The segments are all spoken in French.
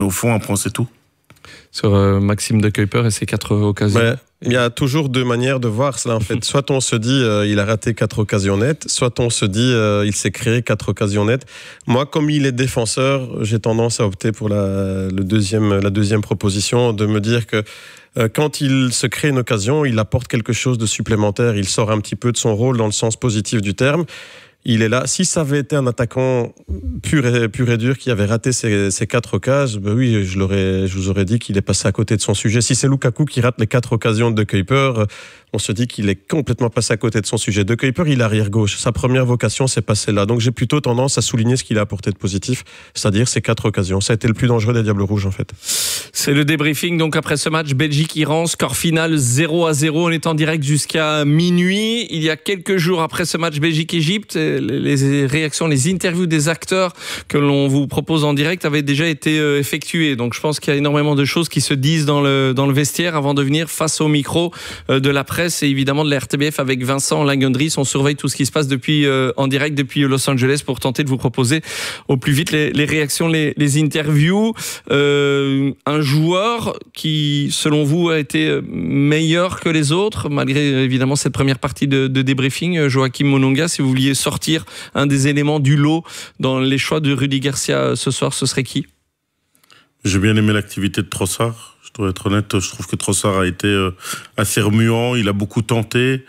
Au fond, un point, c'est tout. Sur Maxime de Kuyper et ses 4 occasions. Il y a toujours 2 manières de voir cela en fait. Soit on se dit il a raté 4 occasions nettes, soit on se dit il s'est créé 4 occasions nettes. Moi, comme il est défenseur, j'ai tendance à opter pour la deuxième proposition, de me dire que quand il se crée une occasion, il apporte quelque chose de supplémentaire, il sort un petit peu de son rôle dans le sens positif du terme. Il est là. Si ça avait été un attaquant pur et dur qui avait raté ces 4 occasions, ben oui, je vous aurais dit qu'il est passé à côté de son sujet. Si c'est Lukaku qui rate les 4 occasions de Kuyper, on se dit qu'il est complètement passé à côté de son sujet. De Kuyper, il est arrière-gauche. Sa première vocation, c'est passer là. Donc j'ai plutôt tendance à souligner ce qu'il a apporté de positif, c'est-à-dire ces 4 occasions. Ça a été le plus dangereux des Diables Rouges, en fait. C'est le débriefing. Donc après ce match, Belgique-Iran, score final 0-0. On est en direct jusqu'à minuit. Il y a quelques jours après ce match Belgique-Égypte, les réactions, les interviews des acteurs que l'on vous propose en direct avaient déjà été effectuées. Donc je pense qu'il y a énormément de choses qui se disent dans le vestiaire avant de venir face au micro de la presse et évidemment de la RTBF avec Vincent Langendries. On surveille tout ce qui se passe en direct depuis Los Angeles pour tenter de vous proposer au plus vite les réactions, les interviews. Un joueur qui, selon vous, a été meilleur que les autres, malgré évidemment cette première partie de débriefing. Joachim Mononga, si vous vouliez sortir un des éléments du lot dans les choix de Rudy Garcia ce soir, ce serait qui ? J'ai bien aimé l'activité de Trossard. Je dois être honnête, je trouve que Trossard a été assez remuant, il a beaucoup tenté.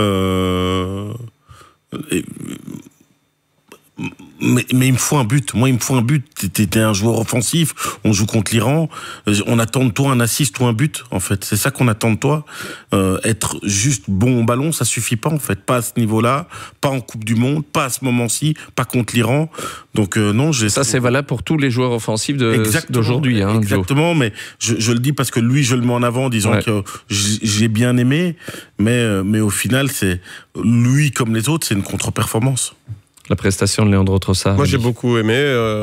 Mais il me faut un but. Moi, il me faut un but. T'es un joueur offensif. On joue contre l'Iran. On attend de toi un assist ou un but, en fait. C'est ça qu'on attend de toi. Être juste bon au ballon, ça suffit pas, en fait. Pas à ce niveau-là, pas en Coupe du Monde, pas à ce moment-ci, pas contre l'Iran. Donc non, ça c'est valable pour tous les joueurs offensifs d'aujourd'hui. Hein, exactement, mais je le dis parce que lui, je le mets en avant en disant que j'ai bien aimé, mais au final, c'est lui comme les autres, c'est une contre-performance. La prestation de Leandro Trossard. Moi, j'ai beaucoup aimé,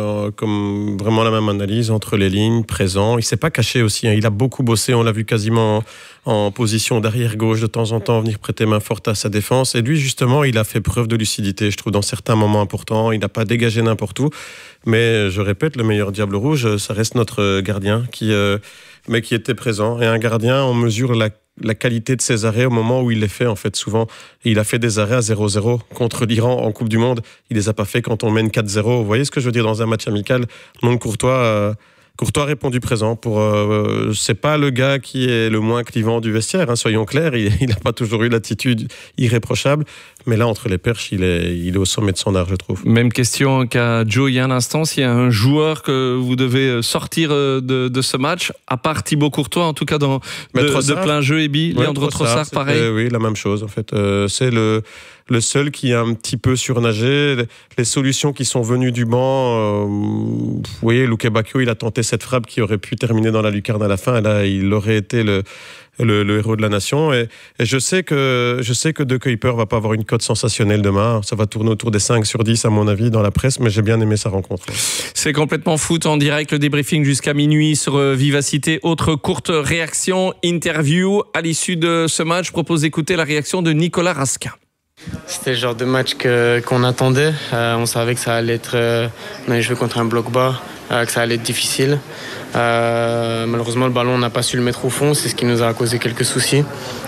comme vraiment la même analyse entre les lignes, présent. Il s'est pas caché aussi. Hein. Il a beaucoup bossé. On l'a vu quasiment en position d'arrière-gauche de temps en temps, venir prêter main forte à sa défense. Et lui, justement, il a fait preuve de lucidité, je trouve, dans certains moments importants. Il n'a pas dégagé n'importe où. Mais je répète, le meilleur Diable Rouge, ça reste notre gardien qui était présent. Et un gardien, on mesure la qualité de ses arrêts au moment où il les fait, en fait, souvent. Il a fait des arrêts à 0-0 contre l'Iran en Coupe du Monde. Il les a pas fait quand on mène 4-0. Vous voyez ce que je veux dire dans un match amical? Donc Courtois a répondu présent. C'est pas le gars qui est le moins clivant du vestiaire, hein, soyons clairs. Il n'a pas toujours eu l'attitude irréprochable. Mais là, entre les perches, il est au sommet de son art, je trouve. Même question qu'à Joe il y a un instant. S'il y a un joueur que vous devez sortir de ce match, à part Thibaut Courtois, en tout cas de plein jeu, Ebi, Leandro Trossard, pareil. Oui, la même chose, en fait. C'est le seul qui a un petit peu surnagé. Les solutions qui sont venues du banc, vous voyez, Luke Bacchio, il a tenté cette frappe qui aurait pu terminer dans la lucarne à la fin. Et là, il aurait été le héros de la nation. Et je sais que De Kuyper va pas avoir une cote sensationnelle demain. Ça va tourner autour des 5/10, à mon avis, dans la presse, mais j'ai bien aimé sa rencontre. C'est complètement foot en direct, le débriefing jusqu'à minuit sur Vivacité. Autre courte réaction, interview à l'issue de ce match. Je propose d'écouter la réaction de Nicolas Raskin. C'était le genre de match qu'on attendait. On savait que ça allait être... on allait jouer contre un bloc bas, que ça allait être difficile. Malheureusement, le ballon, on n'a pas su le mettre au fond. C'est ce qui nous a causé quelques soucis.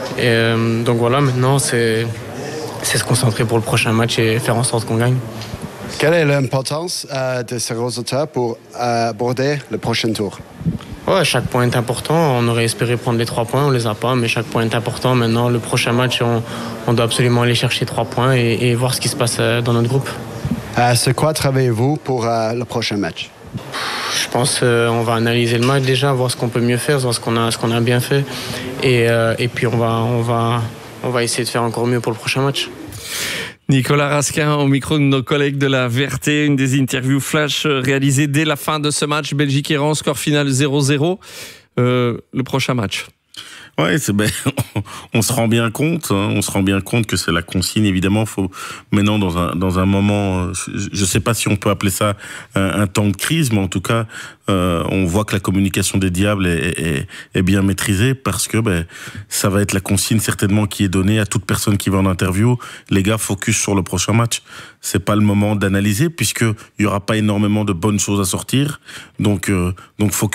Et donc voilà, maintenant, c'est se concentrer pour le prochain match et faire en sorte qu'on gagne. Quelle est l'importance de ce résultat pour aborder le prochain tour? Ouais, chaque point est important. On aurait espéré prendre les 3 points, on les a pas, mais chaque point est important. Maintenant, le prochain match, on doit absolument aller chercher 3 points et voir ce qui se passe dans notre groupe. C'est quoi travaillez-vous pour le prochain match? Je pense qu'on va analyser le match déjà, voir ce qu'on peut mieux faire, voir ce qu'on a bien fait, et puis on va essayer de faire encore mieux pour le prochain match. Nicolas Raskin au micro de nos collègues de la VRT, une des interviews flash réalisées dès la fin de ce match Belgique-Iran, score final 0-0. Le prochain match. Ouais, on se rend bien compte, que c'est la consigne. Évidemment, faut maintenant dans un moment, je sais pas si on peut appeler ça un temps de crise, mais en tout cas, on voit que la communication des Diables est bien maîtrisée parce que ça va être la consigne certainement qui est donnée à toute personne qui va en interview. Les gars, focus sur le prochain match. C'est pas le moment d'analyser puisque il y aura pas énormément de bonnes choses à sortir. Donc focus